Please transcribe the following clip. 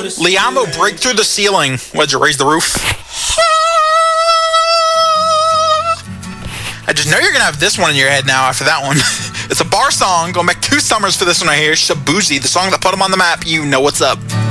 Liamo, break through the ceiling. What'd you raise the roof? I just know you're gonna have this one in your head now after that one. It's a bar song, going back 2 summers for this one right here. Shaboozey, the song that put him on the map. You know what's up.